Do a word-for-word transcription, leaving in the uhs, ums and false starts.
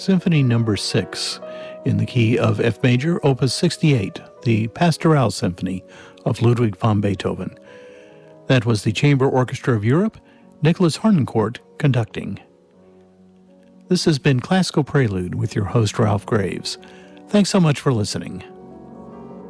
Symphony Number six, in the key of F major, Opus sixty-eight, the Pastoral Symphony of Ludwig van Beethoven. That was the Chamber Orchestra of Europe, Nicholas Harnoncourt conducting. This has been Classical Prelude with your host, Ralph Graves. Thanks so much for listening.